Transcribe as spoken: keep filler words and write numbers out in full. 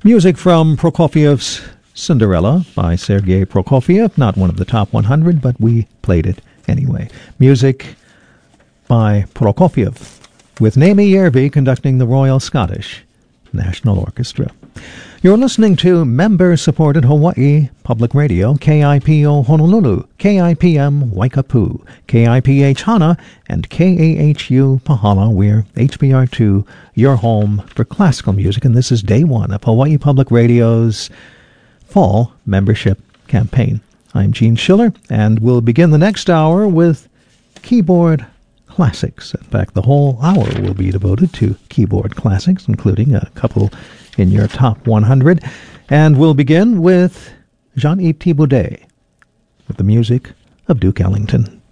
Music from Prokofiev's Cinderella by Sergei Prokofiev, not one of the top one hundred, but we played it anyway. Music by Prokofiev, with Naomi Järvi conducting the Royal Scottish National Orchestra. You're listening to member-supported Hawaii Public Radio, K I P O Honolulu, K I P M Waikapu, K I P H Hana, and K A H U Pahala. We're H B R two, your home for classical music, and this is day one of Hawaii Public Radio's fall membership campaign. I'm Gene Schiller, and we'll begin the next hour with keyboard classics. In fact, the whole hour will be devoted to keyboard classics, including a couple in your top one hundred. And we'll begin with Jean-Yves Thibaudet with the music of Duke Ellington.